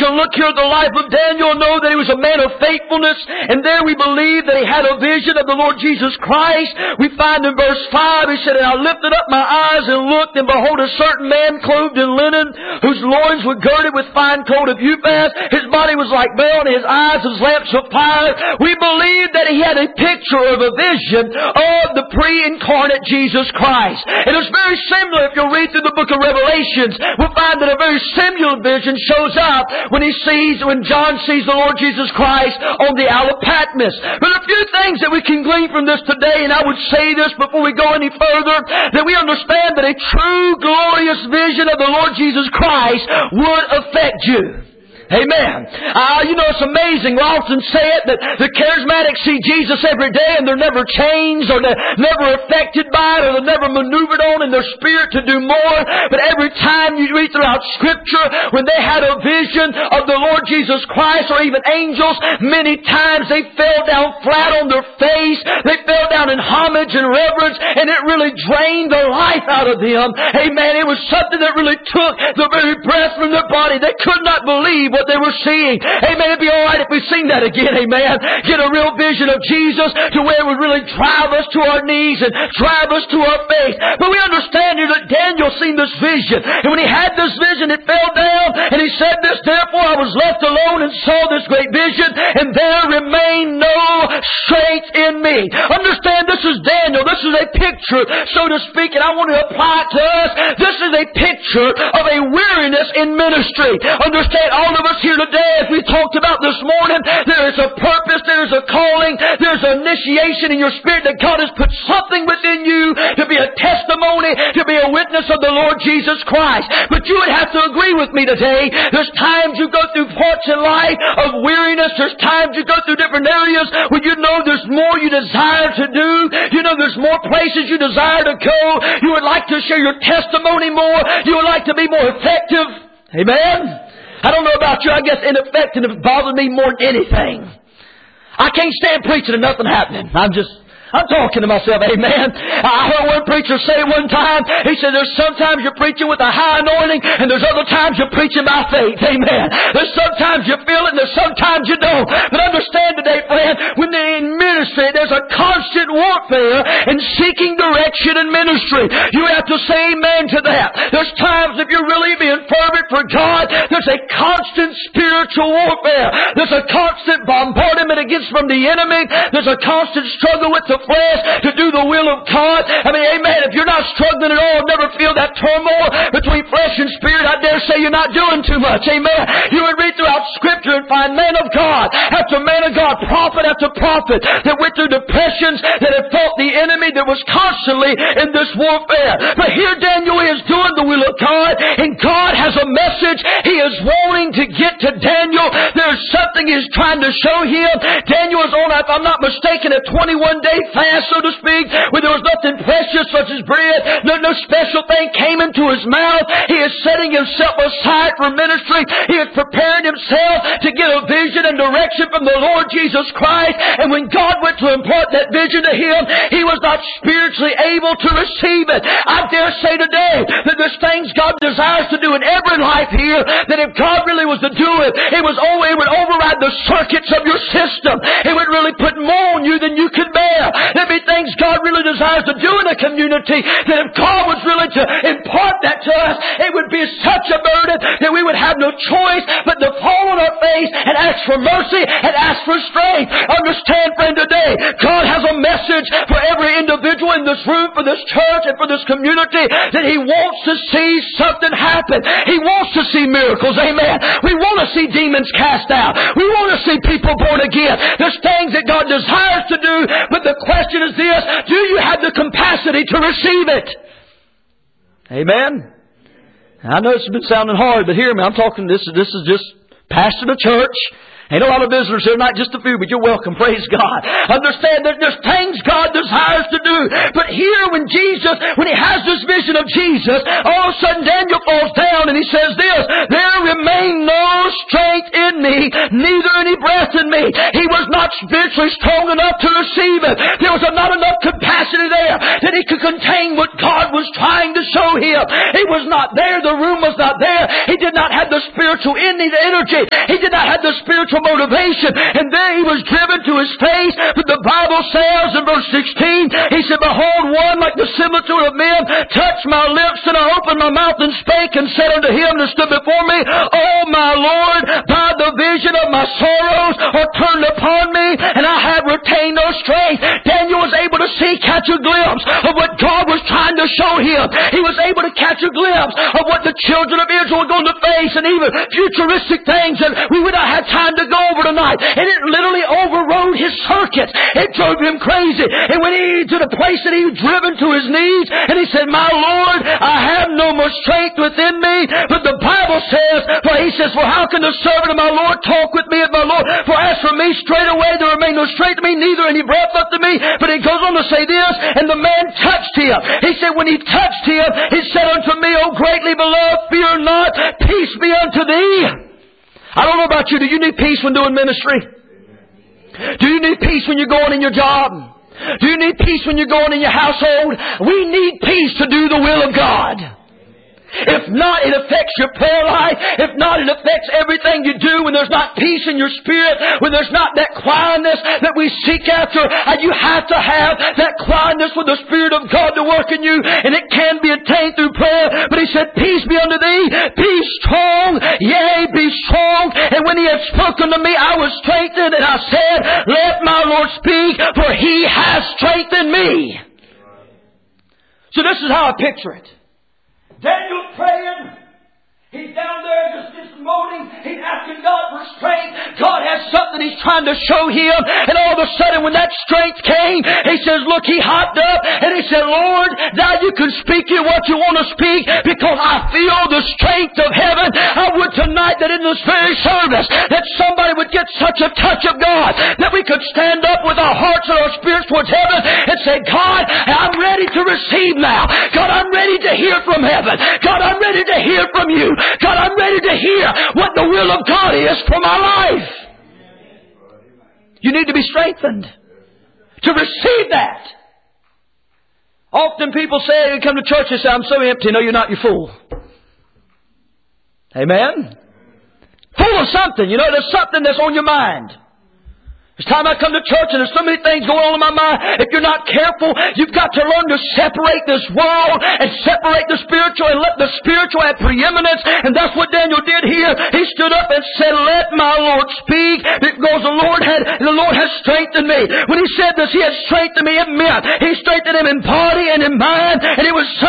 can look here at the life of Daniel and know that he was a man of faithfulness. And there we believe that he had a vision of the Lord Jesus Christ. We find in verse 5, he said, "And I lifted up my eyes and looked, and behold, a certain man clothed in linen, whose loins were girded with fine coat of Uphaz. His body was like bell, and his eyes as lamps of fire." We believe that he had a picture of a vision of the pre-incarnate Jesus Christ. And it's very similar if you'll read through the book of Revelations. We'll find that a very similar vision shows up when John sees the Lord Jesus Christ on the Isle of Patmos. But a few things that we can glean from this today, and I would say this before we go any further, that we understand that a true glorious vision of the Lord Jesus Christ would affect you. Amen. It's amazing. We often say it that the charismatics see Jesus every day and they're never changed or they're never affected by it or they're never maneuvered on in their spirit to do more. But every time you read throughout Scripture, when they had a vision of the Lord Jesus Christ or even angels, many times they fell down flat on their face. They fell down in homage and reverence, and it really drained the life out of them. Amen. It was something that really took the very breath from their body. They could not believe what they were seeing. Amen. It'd be all right if we sing that again. Amen. Get a real vision of Jesus to where it would really drive us to our knees and drive us to our faith. But we understand here that Daniel seen this vision. And when he had this vision, it fell down. And he said this, "Therefore I was left alone and saw this great vision, and there remained no strength in me." Understand, this is Daniel. This is a picture, so to speak, and I want to apply it to us. This is a picture of a weariness in ministry. Understand, all of us here today, as we talked about this morning, there is a purpose, there is a calling, there's an initiation in your spirit that God has put something within you to be a testimony, to be a witness of the Lord Jesus Christ. But you would have to agree with me today. There's times you go through parts in life of weariness. There's times you go through different areas where you know there's more you desire to do. You know there's more places you desire to go. You would like to share your testimony more. You would like to be more effective. Amen? I don't know about you, I guess ineffectiveness bothers me more than anything. I can't stand preaching and nothing happening. I'm talking to myself, amen. I heard one preacher say one time, he said, "There's sometimes you're preaching with a high anointing, and there's other times you're preaching by faith, amen. There's sometimes you feel it, and there's sometimes you don't. But understand today, friend, when they're in ministry, there's a constant warfare in seeking direction in ministry. You have to say amen to that. There's times if you're really being fervent for God, there's a constant spiritual warfare. There's a constant bombardment against from the enemy. There's a constant struggle with the flesh to do the will of God. I mean, amen. If you're not struggling at all, never feel that turmoil between flesh and spirit, I dare say you're not doing too much. Amen. You would read throughout Scripture and find man of God after man of God, prophet after prophet that went through depressions, that had fought the enemy, that was constantly in this warfare. But here Daniel is doing the will of God, and God has a message He is wanting to get to Daniel. There's something He's trying to show him. Daniel is on, if I'm not mistaken, a 21-day fast, so to speak, where there was nothing precious such as bread. No special thing came into his mouth. He is setting himself aside for ministry. He is preparing himself to get a vision and direction from the Lord Jesus Christ. And when God went to impart that vision to him, he was not spiritually able to receive it. I dare say today that there's things God desires to do in every life here, that if God really was to do it, it would override the circuits of your system. It would really put more on you than you could bear. There'd be things God really desires to do in a community that if God was really to impart that to us, it would be such a burden that we would have no choice but to fall on our face and ask for mercy and ask for strength. Understand, friend, today, God has a message for every individual in this room, for this church, and for this community, that He wants to see something happen. He wants to see miracles. Amen. We want to see demons cast out. We want to see people born again. There's things that God desires to do, but the question is this: do you have the capacity to receive it? Amen. I know it's been sounding hard, but hear me. I'm talking, this is just pastor to church. Ain't a lot of visitors here, not just a few, but you're welcome. Praise God. Understand that there's things God desires to do. But here when He has this vision of Jesus, all of a sudden Daniel falls down and he says this: there remain no strength in in me, neither any breath in me. He was not spiritually strong enough to receive it. There was not enough capacity there that he could contain what God was trying to show him. It was not there. The room was not there. He did not have the spiritual energy. He did not have the spiritual motivation. And there he was driven to his face. But the Bible says in verse 16, he said, Behold, one like the similitude of men touched my lips, and I opened my mouth and spake and said unto him that stood before me, O my Lord, by the vision of my sorrows are turned upon me, and I have retained no strength. Daniel was able to catch a glimpse of what God was trying to show him. He was able to catch a glimpse of what the children of Israel were going to face, and even futuristic things that we would not have time to go over tonight. And it literally overrode his circuit. It drove him crazy. And when he to the place that he was driven to his knees, and he said, My Lord, I have no more strength within me. But the Bible says, For how can the servant of my Lord talk with me of my Lord? For as for me, straightway there remain no strength to me, neither any breath left to me. But he goes on to say this, and the man touched him. He said, when he touched him, he said unto me, O greatly beloved, fear not, peace be unto thee. I don't know about you. Do you need peace when doing ministry? Do you need peace when you're going in your job? Do you need peace when you're going in your household? We need peace to do the will of God. If not, it affects your prayer life. If not, it affects everything you do when there's not peace in your spirit, when there's not that quietness that we seek after. And you have to have that quietness with the Spirit of God to work in you, and it can be attained through prayer. But he said, Peace be unto thee, be strong, yea, be strong. And when he had spoken to me, I was strengthened, and I said, Let my Lord speak, for he has strengthened me. So this is how I picture it. Daniel praying. He's down there just moaning. He's asking God for strength. God has something He's trying to show him. And all of a sudden when that strength came, he says, look, he hopped up and he said, Lord, now you can speak in what you want to speak because I feel the strength of heaven. I would tonight that in this very service that somebody would get such a touch of God that we could stand up with our hearts and our spirits towards heaven and say, God, I'm ready to receive now. God, I'm ready to hear from heaven. God, I'm ready to hear from you. God, I'm ready to hear what the will of God is for my life. You need to be strengthened to receive that. Often people say, you come to church and say, I'm so empty. No, you're not, you're full. Amen? Full of something. You know, there's something that's on your mind. It's time I come to church and there's so many things going on in my mind. If you're not careful, you've got to learn to separate this world and separate the spiritual and let the spiritual have preeminence. And that's what Daniel did here. He stood up and said, Let my Lord speak, because the Lord has strengthened me. When he said this, he had strengthened me. It meant he strengthened him in body and in mind. And it was